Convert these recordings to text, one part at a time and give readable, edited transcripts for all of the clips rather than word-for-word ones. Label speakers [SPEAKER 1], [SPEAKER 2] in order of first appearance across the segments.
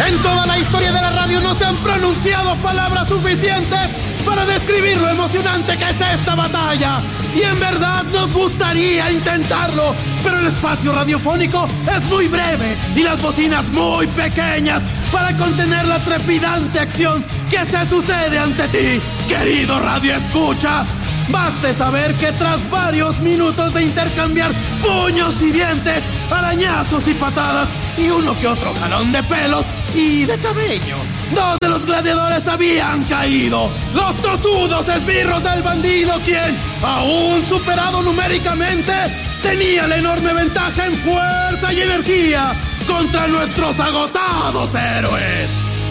[SPEAKER 1] En toda la historia de la radio no se han pronunciado palabras suficientes para describir lo emocionante que es esta batalla. Y en verdad nos gustaría intentarlo, pero el espacio radiofónico es muy breve y las bocinas muy pequeñas para contener la trepidante acción que se sucede ante ti, querido Radio Escucha. Baste saber que tras varios minutos de intercambiar puños y dientes, arañazos y patadas, y uno que otro jalón de pelos y de cabello, 2 de los gladiadores habían caído. Los tosudos esbirros del bandido, quien, aún superado numéricamente, tenía la enorme ventaja en fuerza y energía contra nuestros agotados héroes.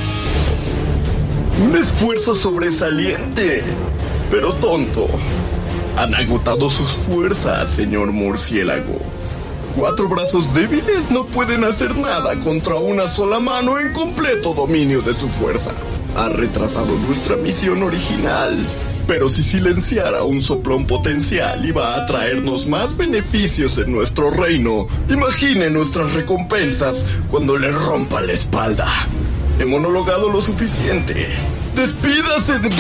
[SPEAKER 2] Un esfuerzo sobresaliente, pero tonto. Han agotado sus fuerzas, señor murciélago. 4 brazos débiles no pueden hacer nada contra una sola mano en completo dominio de su fuerza. Ha retrasado nuestra misión original, pero si silenciara un soplón potencial iba a traernos más beneficios en nuestro reino. Imagine nuestras recompensas cuando le rompa la espalda. He monologado lo suficiente. ¡Despídase de...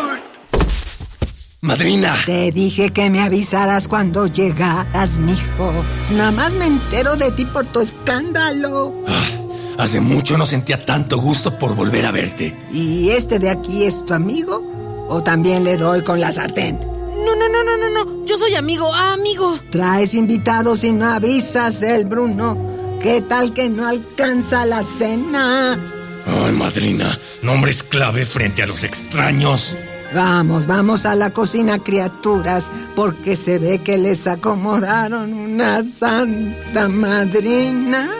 [SPEAKER 3] ¡Madrina!
[SPEAKER 4] Te dije que me avisaras cuando llegaras, mijo. Nada más me entero de ti por tu escándalo.
[SPEAKER 3] Hace mucho no sentía tanto gusto por volver a verte.
[SPEAKER 4] ¿Y este de aquí es tu amigo? ¿O también le doy con la sartén?
[SPEAKER 5] No. Yo soy amigo.
[SPEAKER 4] Traes invitados y no avisas, el Bruno. ¿Qué tal que no alcanza la cena?
[SPEAKER 3] Ay, madrina, nombres clave frente a los extraños.
[SPEAKER 4] Vamos a la cocina, criaturas, porque se ve que les acomodaron una santa madrina.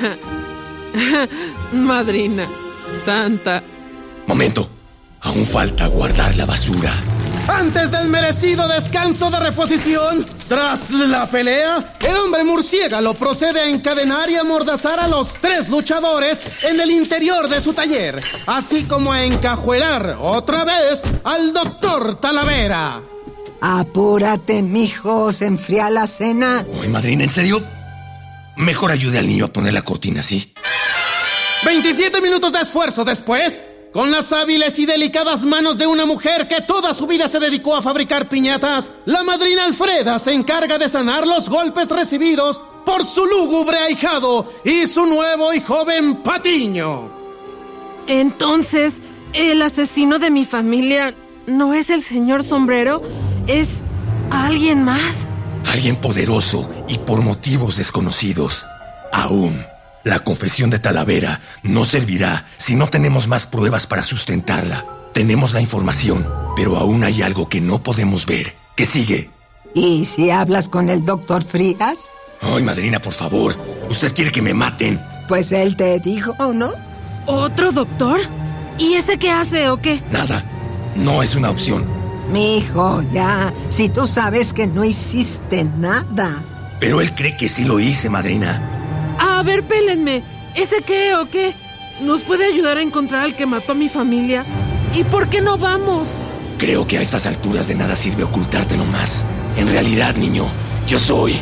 [SPEAKER 5] Madrina, santa.
[SPEAKER 3] Momento, aún falta guardar la basura.
[SPEAKER 1] Antes del merecido descanso de reposición, tras la pelea, el hombre murciélago procede a encadenar y amordazar a los 3 luchadores en el interior de su taller, así como a encajuelar otra vez al doctor Talavera.
[SPEAKER 4] Apúrate, mijo, se enfría la cena.
[SPEAKER 3] Ay, madrina, ¿en serio? Mejor ayude al niño a poner la cortina, ¿sí?
[SPEAKER 1] 27 minutos de esfuerzo después, con las hábiles y delicadas manos de una mujer que toda su vida se dedicó a fabricar piñatas, la madrina Alfreda se encarga de sanar los golpes recibidos por su lúgubre ahijado y su nuevo y joven Patiño.
[SPEAKER 5] Entonces, ¿el asesino de mi familia no es el señor Sombrero? ¿Es alguien más?
[SPEAKER 3] Alguien poderoso y por motivos desconocidos. Aún. La confesión de Talavera no servirá si no tenemos más pruebas para sustentarla. Tenemos la información, pero aún hay algo que no podemos ver. ¿Qué sigue?
[SPEAKER 4] ¿Y si hablas con el doctor Frías?
[SPEAKER 3] Ay, madrina, por favor. ¿Usted quiere que me maten?
[SPEAKER 4] Pues él te dijo, ¿no?
[SPEAKER 5] ¿Otro doctor? ¿Y ese qué hace o qué?
[SPEAKER 3] Nada. No es una opción.
[SPEAKER 4] Mijo, ya. Si tú sabes que no hiciste nada.
[SPEAKER 3] Pero él cree que sí lo hice, madrina.
[SPEAKER 5] A ver, pélenme. ¿Ese qué o qué? ¿Nos puede ayudar a encontrar al que mató a mi familia? ¿Y por qué no vamos?
[SPEAKER 3] Creo que a estas alturas de nada sirve ocultártelo más. En realidad, niño, yo soy...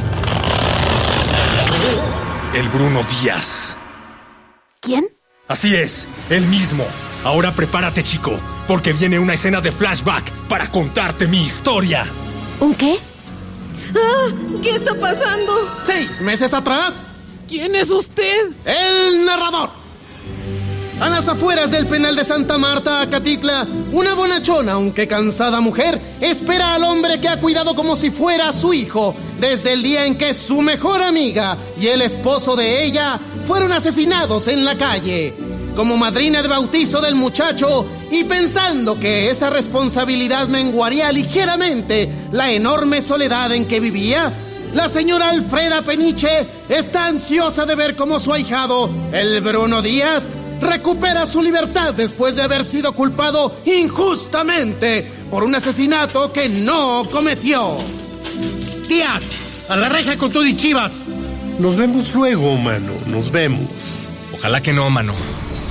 [SPEAKER 3] el Bruno Díaz.
[SPEAKER 5] ¿Quién?
[SPEAKER 3] Así es, él mismo. Ahora prepárate, chico, porque viene una escena de flashback para contarte mi historia.
[SPEAKER 5] ¿Un qué? ¡Ah! ¿Qué está pasando?
[SPEAKER 1] 6 meses atrás,
[SPEAKER 5] ¿Quién es usted?
[SPEAKER 1] el narrador. A las afueras del penal de Santa Marta, Acatitla, una bonachona, aunque cansada mujer, espera al hombre que ha cuidado como si fuera su hijo, desde el día en que su mejor amiga y el esposo de ella fueron asesinados en la calle. Como madrina de bautizo del muchacho, y pensando que esa responsabilidad menguaría ligeramente la enorme soledad en que vivía, la señora Alfreda Peniche está ansiosa de ver cómo su ahijado, el Bruno Díaz, recupera su libertad después de haber sido culpado injustamente por un asesinato que no cometió.
[SPEAKER 6] Díaz, a la reja con todo y chivas.
[SPEAKER 7] Nos vemos luego, mano, nos vemos.
[SPEAKER 3] Ojalá que no, mano.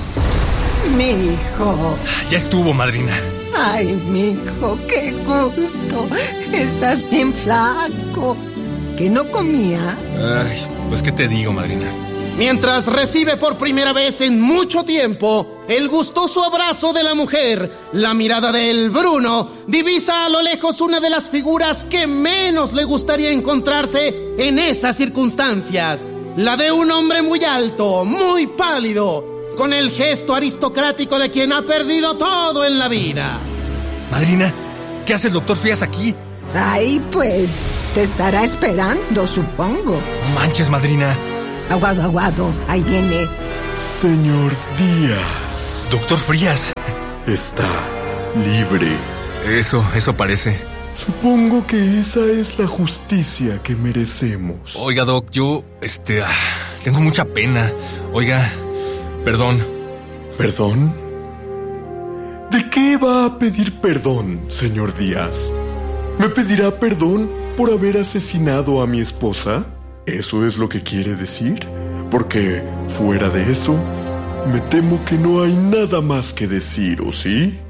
[SPEAKER 4] Mijo.
[SPEAKER 3] Ya estuvo, madrina.
[SPEAKER 4] Ay, mijo, qué gusto. Estás bien flaco. ¿Que no comía?
[SPEAKER 3] Ay, pues qué te digo, madrina.
[SPEAKER 1] mientras recibe por primera vez en mucho tiempo el gustoso abrazo de la mujer. La mirada del Bruno divisa a lo lejos una de las figuras que menos le gustaría encontrarse en esas circunstancias. La de un hombre muy alto, muy pálido, con el gesto aristocrático de quien ha perdido todo en la vida.
[SPEAKER 3] Madrina, ¿qué hace el doctor Frías aquí?
[SPEAKER 4] Ay, pues, te estará esperando, supongo.
[SPEAKER 3] No manches, madrina.
[SPEAKER 4] Aguado, aguado, ahí viene.
[SPEAKER 2] Señor Díaz.
[SPEAKER 3] Doctor Frías.
[SPEAKER 2] Está libre.
[SPEAKER 3] Eso parece.
[SPEAKER 2] Supongo que esa es la justicia que merecemos.
[SPEAKER 3] Oiga, Doc, yo, tengo mucha pena. Oiga, perdón.
[SPEAKER 2] ¿Perdón? ¿De qué va a pedir perdón, señor Díaz? ¿Me pedirá perdón por haber asesinado a mi esposa? ¿Eso es lo que quiere decir? Porque, fuera de eso, me temo que no hay nada más que decir, ¿o sí?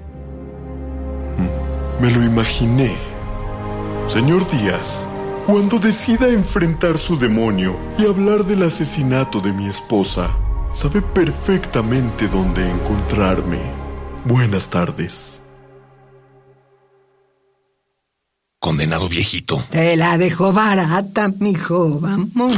[SPEAKER 2] Me lo imaginé. Señor Díaz, cuando decida enfrentar su demonio y hablar del asesinato de mi esposa, sabe perfectamente dónde encontrarme. Buenas tardes.
[SPEAKER 3] Condenado viejito.
[SPEAKER 4] Te la dejó barata, mijo. Vámonos.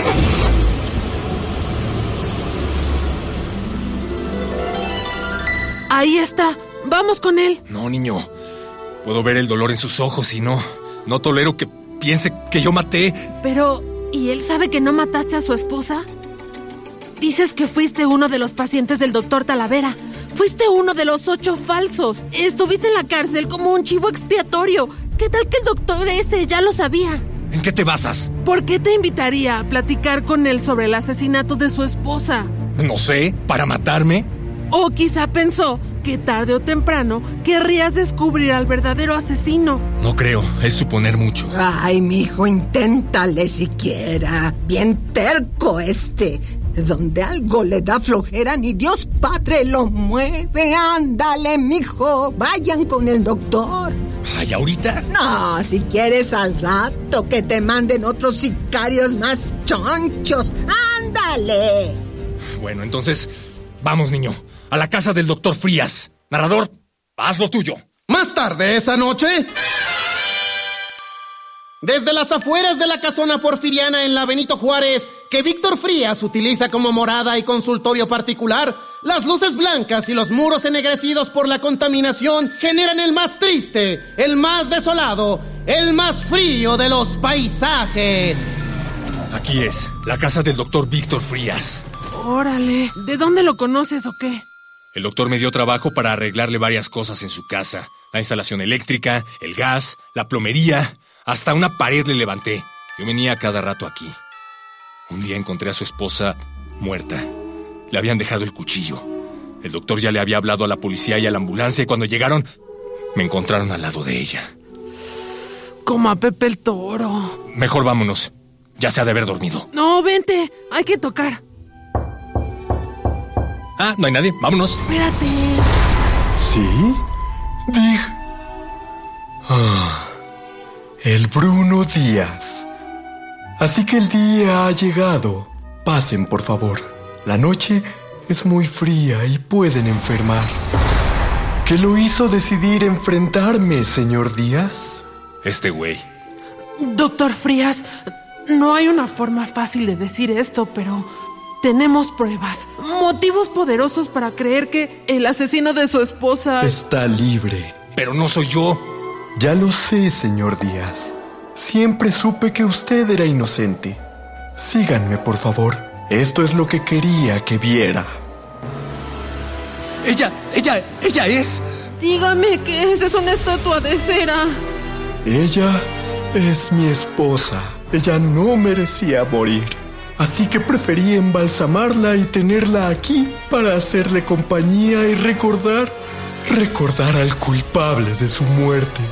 [SPEAKER 5] Ahí está. Vamos con él.
[SPEAKER 3] No, niño. Puedo ver el dolor en sus ojos y no tolero que piense que yo maté.
[SPEAKER 5] Pero, ¿y él sabe que no mataste a su esposa? Dices que fuiste uno de los pacientes del doctor Talavera. Fuiste uno de los 8 falsos. Estuviste en la cárcel como un chivo expiatorio. ¿Qué tal que el doctor ese ya lo sabía?
[SPEAKER 3] ¿En qué te basas?
[SPEAKER 5] ¿Por qué te invitaría a platicar con él sobre el asesinato de su esposa?
[SPEAKER 3] No sé, ¿para matarme?
[SPEAKER 5] O quizá pensó que tarde o temprano querrías descubrir al verdadero asesino.
[SPEAKER 3] No creo, es suponer mucho.
[SPEAKER 4] Ay, mijo, inténtale siquiera. Bien terco Donde algo le da flojera, ni Dios Padre lo mueve. Ándale, mijo, vayan con el doctor.
[SPEAKER 3] Ay, ¿ahorita?
[SPEAKER 4] No, si quieres al rato que te manden otros sicarios más chonchos. Ándale.
[SPEAKER 3] Bueno, entonces, vamos, niño, a la casa del doctor Frías. Narrador, haz lo tuyo.
[SPEAKER 1] Más tarde esa noche, desde las afueras de la casona porfiriana en la Benito Juárez, que Víctor Frías utiliza como morada y consultorio particular, las luces blancas y los muros ennegrecidos por la contaminación generan el más triste, el más desolado, el más frío de los paisajes.
[SPEAKER 3] Aquí es, la casa del doctor Víctor Frías.
[SPEAKER 5] Órale, ¿de dónde lo conoces o qué?
[SPEAKER 3] El doctor me dio trabajo para arreglarle varias cosas en su casa. La instalación eléctrica, el gas, la plomería, hasta una pared le levanté. Yo venía cada rato aquí. Un día encontré a su esposa muerta. Le habían dejado el cuchillo. El doctor ya le había hablado a la policía y a la ambulancia y cuando llegaron, me encontraron al lado de ella.
[SPEAKER 5] Como a Pepe el Toro.
[SPEAKER 3] Mejor vámonos. Ya se ha de haber dormido.
[SPEAKER 5] No, vente. Hay que tocar.
[SPEAKER 3] Ah, no hay nadie. Vámonos.
[SPEAKER 5] Espérate.
[SPEAKER 2] ¿Sí? El Bruno Díaz. Así que el día ha llegado. Pasen, por favor. La noche es muy fría y pueden enfermar. ¿Qué lo hizo decidir enfrentarme, señor Díaz?
[SPEAKER 3] Este güey.
[SPEAKER 5] Doctor Frías, no hay una forma fácil de decir esto, pero tenemos pruebas, motivos poderosos para creer que el asesino de su esposa
[SPEAKER 2] está libre.
[SPEAKER 3] Pero no soy yo.
[SPEAKER 2] Ya lo sé, señor Díaz. Siempre supe que usted era inocente. Síganme, por favor. Esto es lo que quería que viera.
[SPEAKER 3] Ella es...
[SPEAKER 5] Dígame que esa es una estatua de cera.
[SPEAKER 2] Ella es mi esposa. Ella no merecía morir. Así que preferí embalsamarla y tenerla aquí para hacerle compañía y recordar al culpable de su muerte.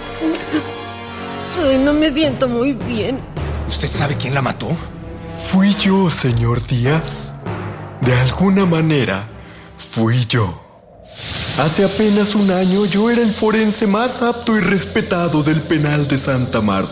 [SPEAKER 5] Ay, no me siento muy bien.
[SPEAKER 3] ¿Usted sabe quién la mató?
[SPEAKER 2] Fui yo, señor Díaz. De alguna manera, fui yo. Hace apenas un año yo era el forense más apto y respetado del penal de Santa Marta.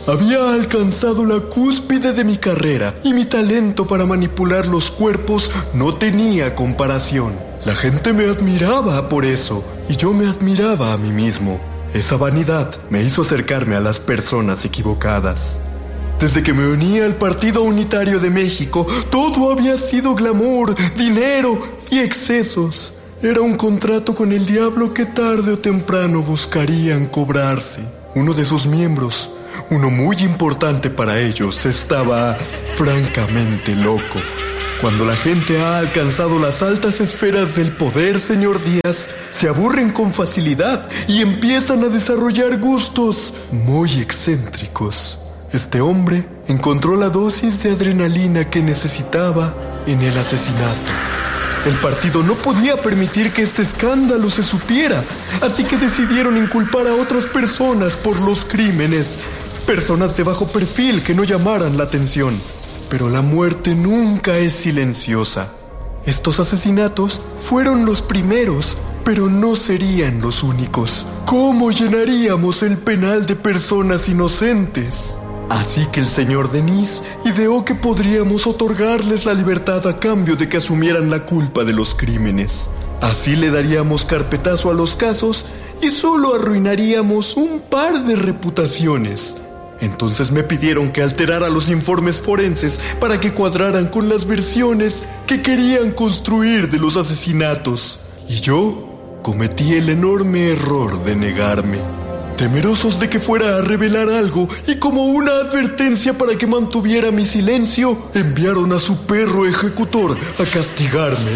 [SPEAKER 2] Había alcanzado la cúspide de mi carrera y mi talento para manipular los cuerpos no tenía comparación. La gente me admiraba por eso y yo me admiraba a mí mismo. Esa vanidad me hizo acercarme a las personas equivocadas. Desde que me uní al Partido Unitario de México, todo había sido glamour, dinero y excesos. Era un contrato con el diablo que tarde o temprano buscarían cobrarse. Uno de sus miembros, uno muy importante para ellos, estaba francamente loco. Cuando la gente ha alcanzado las altas esferas del poder, señor Díaz, se aburren con facilidad y empiezan a desarrollar gustos muy excéntricos. Este hombre encontró la dosis de adrenalina que necesitaba en el asesinato. El partido no podía permitir que este escándalo se supiera, así que decidieron inculpar a otras personas por los crímenes, personas de bajo perfil que no llamaran la atención. Pero la muerte nunca es silenciosa. Estos asesinatos fueron los primeros, pero no serían los únicos. ¿Cómo llenaríamos el penal de personas inocentes? Así que el señor Denis ideó que podríamos otorgarles la libertad a cambio de que asumieran la culpa de los crímenes. Así le daríamos carpetazo a los casos y solo arruinaríamos un par de reputaciones. Entonces me pidieron que alterara los informes forenses para que cuadraran con las versiones que querían construir de los asesinatos. Y yo cometí el enorme error de negarme. Temerosos de que fuera a revelar algo y como una advertencia para que mantuviera mi silencio, enviaron a su perro ejecutor a castigarme.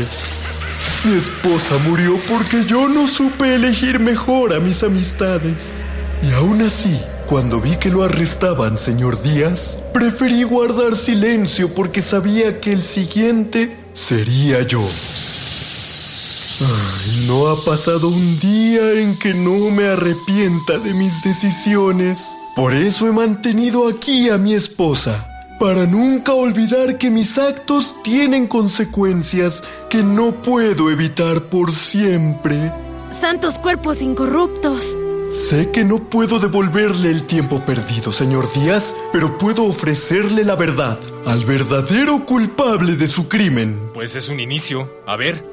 [SPEAKER 2] Mi esposa murió porque yo no supe elegir mejor a mis amistades. Y aún así, cuando vi que lo arrestaban, señor Díaz, preferí guardar silencio porque sabía que el siguiente sería yo. Ay, no ha pasado un día en que no me arrepienta de mis decisiones. Por eso he mantenido aquí a mi esposa, para nunca olvidar que mis actos tienen consecuencias que no puedo evitar por siempre.
[SPEAKER 5] Santos cuerpos incorruptos.
[SPEAKER 2] Sé que no puedo devolverle el tiempo perdido, señor Díaz, pero puedo ofrecerle la verdad al verdadero culpable de su crimen.
[SPEAKER 3] Pues es un inicio. A ver.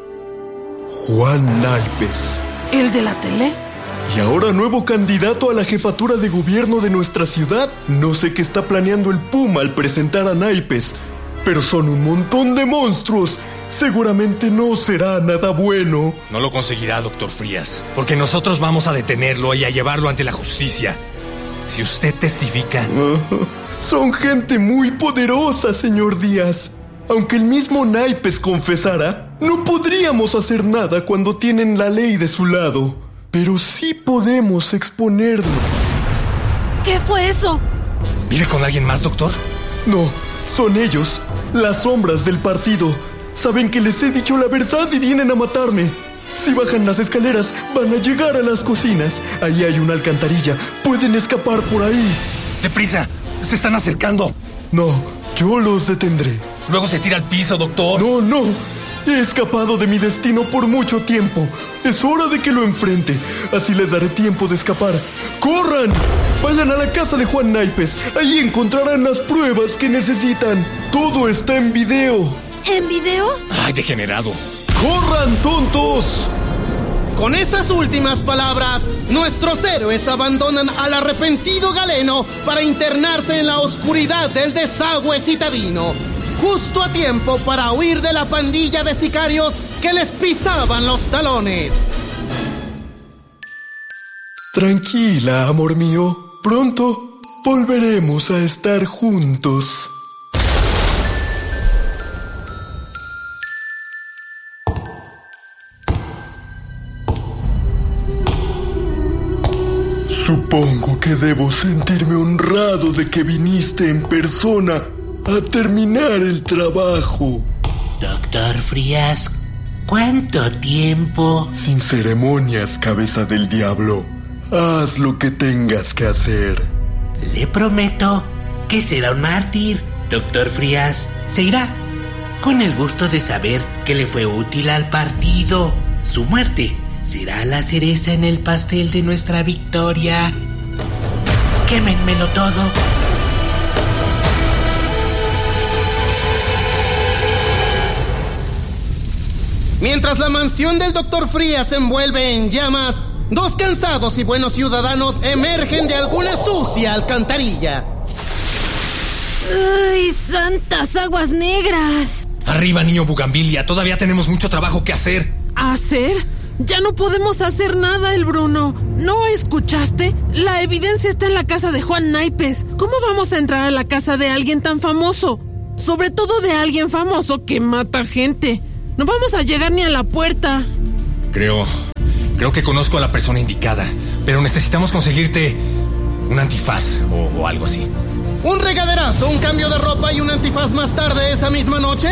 [SPEAKER 2] Juan Naipes.
[SPEAKER 5] ¿El de la tele?
[SPEAKER 2] Y ahora nuevo candidato a la jefatura de gobierno de nuestra ciudad. No sé qué está planeando el Puma al presentar a Naipes, pero son un montón de monstruos. Seguramente no será nada bueno.
[SPEAKER 3] No lo conseguirá, doctor Frías, porque nosotros vamos a detenerlo y a llevarlo ante la justicia. Si usted testifica...
[SPEAKER 2] Son gente muy poderosa, señor Díaz. Aunque el mismo Naipes confesara, no podríamos hacer nada cuando tienen la ley de su lado. Pero sí podemos exponerlos.
[SPEAKER 5] ¿Qué fue eso?
[SPEAKER 3] ¿Vive con alguien más, doctor?
[SPEAKER 2] No, son ellos, las sombras del partido. Saben que les he dicho la verdad y vienen a matarme. Si bajan las escaleras, van a llegar a las cocinas. Ahí hay una alcantarilla. Pueden escapar por ahí.
[SPEAKER 3] ¡Deprisa! ¡Se están acercando!
[SPEAKER 2] No, yo los detendré.
[SPEAKER 3] Luego se tira al piso, doctor.
[SPEAKER 2] No. He escapado de mi destino por mucho tiempo. Es hora de que lo enfrente. Así les daré tiempo de escapar. ¡Corran! Vayan a la casa de Juan Naipes. Ahí encontrarán las pruebas que necesitan. Todo está en video.
[SPEAKER 5] ¿En video?
[SPEAKER 3] ¡Ay, degenerado!
[SPEAKER 2] ¡Corran, tontos!
[SPEAKER 1] Con esas últimas palabras, nuestros héroes abandonan al arrepentido Galeno para internarse en la oscuridad del desagüe citadino, justo a tiempo para huir de la pandilla de sicarios que les pisaban los talones.
[SPEAKER 2] Tranquila, amor mío. Pronto volveremos a estar juntos. Supongo que debo sentirme honrado de que viniste en persona a terminar el trabajo.
[SPEAKER 8] Doctor Frías, ¿cuánto tiempo?
[SPEAKER 2] Sin ceremonias, cabeza del diablo. Haz lo que tengas que hacer.
[SPEAKER 8] Le prometo que será un mártir. Doctor Frías se irá con el gusto de saber que le fue útil al partido. Su muerte será la cereza en el pastel de nuestra victoria. Quémenmelo todo.
[SPEAKER 1] Mientras la mansión del Dr. Frías se envuelve en llamas, dos cansados y buenos ciudadanos emergen de alguna sucia alcantarilla.
[SPEAKER 5] ¡Ay, santas aguas negras!
[SPEAKER 3] Arriba, niño Bugambilia, todavía tenemos mucho trabajo que hacer.
[SPEAKER 5] ¿Hacer? Ya no podemos hacer nada, el Bruno. ¿No escuchaste? La evidencia está en la casa de Juan Naipes. ¿Cómo vamos a entrar a la casa de alguien tan famoso? Sobre todo de alguien famoso que mata gente. No vamos a llegar ni a la puerta.
[SPEAKER 3] Creo que conozco a la persona indicada, pero necesitamos conseguirte un antifaz o algo así.
[SPEAKER 1] Un regaderazo, un cambio de ropa y un antifaz más tarde esa misma noche.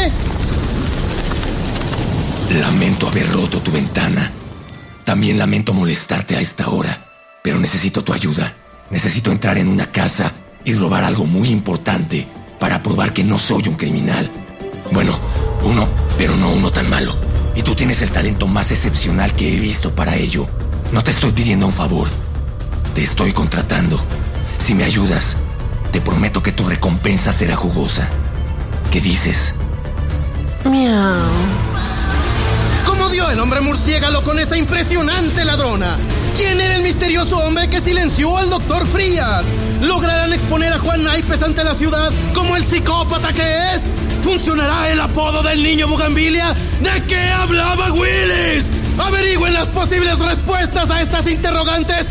[SPEAKER 3] Lamento haber roto tu ventana. También lamento molestarte a esta hora, pero necesito tu ayuda. Necesito entrar en una casa y robar algo muy importante para probar que no soy un criminal. Bueno, pero no uno tan malo. Y tú tienes el talento más excepcional que he visto para ello. No te estoy pidiendo un favor. Te estoy contratando. Si me ayudas, te prometo que tu recompensa será jugosa. ¿Qué dices?
[SPEAKER 5] Miau.
[SPEAKER 1] ¿Cómo dio el hombre murciélago con esa impresionante ladrona? ¿Quién era el misterioso hombre que silenció al Dr. Frías? ¿Lograrán exponer a Juan Naipes ante la ciudad como el psicópata que es? ¿Funcionará el apodo del niño Bugambilia? ¿De qué hablaba Willis? Averigüen las posibles respuestas a estas interrogantes